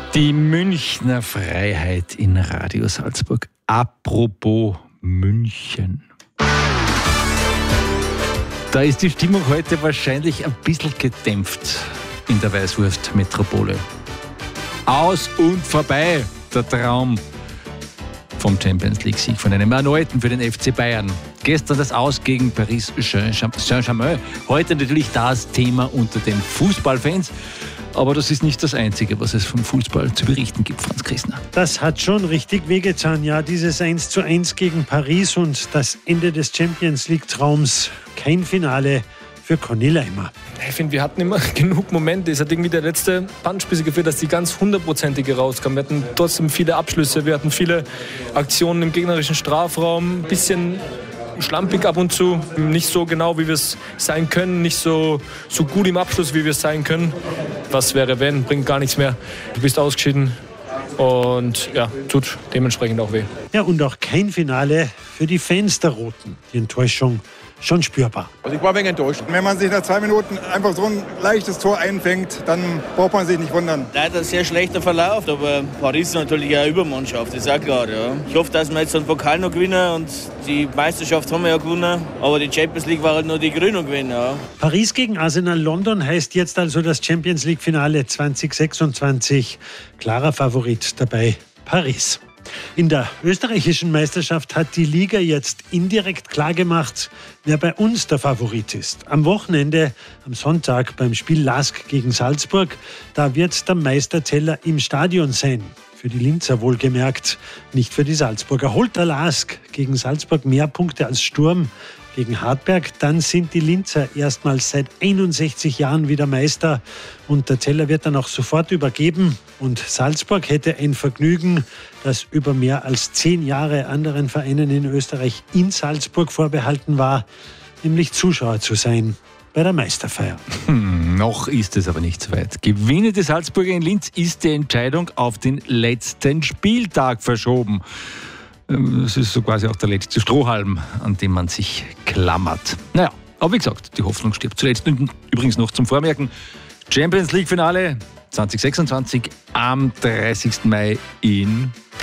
Die Münchner Freiheit in Radio Salzburg. Apropos München. Da ist die Stimmung heute wahrscheinlich ein bisschen gedämpft in der Weißwurst-Metropole. Aus und vorbei der Traum vom Champions-League-Sieg, von einem erneuten für den FC Bayern. Gestern das Aus gegen Paris Saint-Germain. Heute natürlich das Thema unter den Fußballfans. Aber das ist nicht das Einzige, was es vom Fußball zu berichten gibt, Franz Christner. Das hat schon richtig wehgetan, ja. Dieses 1:1 gegen Paris und das Ende des Champions-League-Traums. Kein Finale für Conny Leimer. Ich finde, wir hatten immer genug Momente. Es hat irgendwie der letzte Punch geführt, dass die ganz hundertprozentige rauskam. Wir hatten trotzdem viele Abschlüsse, wir hatten viele Aktionen im gegnerischen Strafraum. Ein bisschen schlampig ab und zu, nicht so genau, wie wir es sein können, nicht so gut im Abschluss, wie wir es sein können. Was wäre wenn, bringt gar nichts mehr. Du bist ausgeschieden und ja, tut dementsprechend auch weh. Ja, und auch kein Finale für die Fans der Roten. Die Enttäuschung schon spürbar. Also ich war ein wenig enttäuscht. Wenn man sich nach 2 Minuten einfach so ein leichtes Tor einfängt, dann braucht man sich nicht wundern. Leider ein sehr schlechter Verlauf, aber Paris ist natürlich eine Übermannschaft, das ist auch klar. Ja. Ich hoffe, dass wir jetzt den Pokal noch gewinnen und die Meisterschaft haben wir ja gewonnen, aber die Champions League war halt nur die Krönung gewinnen. Ja. Paris gegen Arsenal London heißt jetzt also das Champions League Finale 2026. Klarer Favorit dabei Paris. In der österreichischen Meisterschaft hat die Liga jetzt indirekt klargemacht, wer bei uns der Favorit ist. Am Wochenende, am Sonntag beim Spiel LASK gegen Salzburg, da wird der Meisterteller im Stadion sein. Für die Linzer wohlgemerkt, nicht für die Salzburger. Holt der LASK gegen Salzburg mehr Punkte als Sturm gegen Hartberg, dann sind die Linzer erstmals seit 61 Jahren wieder Meister und der Teller wird dann auch sofort übergeben und Salzburg hätte ein Vergnügen, das über mehr als 10 Jahre anderen Vereinen in Österreich in Salzburg vorbehalten war, nämlich Zuschauer zu sein bei der Meisterfeier. Noch ist es aber nicht so weit. Gewinne die Salzburger in Linz ist die Entscheidung auf den letzten Spieltag verschoben. Das ist so quasi auch der letzte Strohhalm, an dem man sich klammert. Naja, aber wie gesagt, die Hoffnung stirbt zuletzt. Und übrigens noch zum Vormerken, Champions League Finale 2026 am 30. Mai in